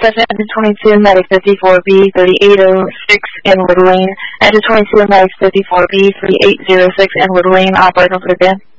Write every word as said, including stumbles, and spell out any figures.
Seven Engine twenty-two, Medic fifty-four B, thirty-eight oh six in Little Lane. Engine twenty-two, Medic fifty-four B, thirty-eight oh six in Little Lane, operator for the band.